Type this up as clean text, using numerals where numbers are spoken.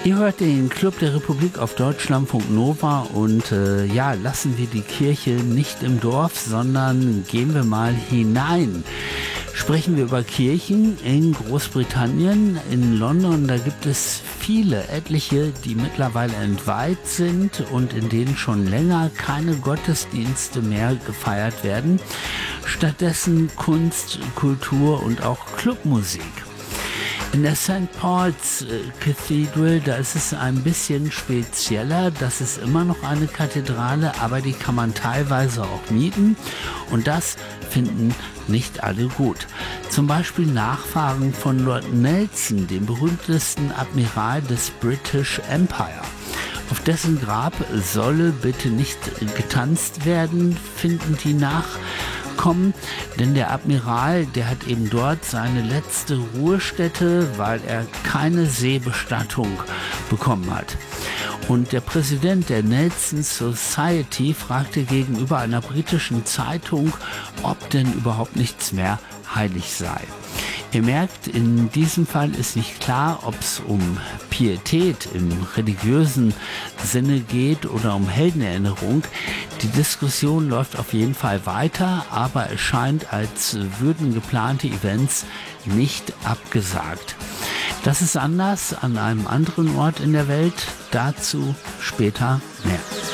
Ihr hört den Club der Republik auf Deutschlandfunk Nova und lassen wir die Kirche nicht im Dorf, sondern gehen wir mal hinein. Sprechen wir über Kirchen in Großbritannien, in London. Da gibt es etliche, die mittlerweile entweiht sind und in denen schon länger keine Gottesdienste mehr gefeiert werden. Stattdessen Kunst, Kultur und auch Clubmusik. In der St. Paul's Cathedral, da ist es ein bisschen spezieller. Das ist immer noch eine Kathedrale, aber die kann man teilweise auch mieten. Und das finden nicht alle gut. Zum Beispiel Nachfahren von Lord Nelson, dem berühmtesten Admiral des British Empire. Auf dessen Grab solle bitte nicht getanzt werden, finden die Nachkommen, denn der Admiral, der hat eben dort seine letzte Ruhestätte, weil er keine Seebestattung bekommen hat. Und der Präsident der Nelson Society fragte gegenüber einer britischen Zeitung, ob denn überhaupt nichts mehr heilig sei. Ihr merkt, in diesem Fall ist nicht klar, ob es um Pietät im religiösen Sinne geht oder um Heldenerinnerung. Die Diskussion läuft auf jeden Fall weiter, aber es scheint, als würden geplante Events nicht abgesagt. Das ist anders an einem anderen Ort in der Welt. Dazu später mehr.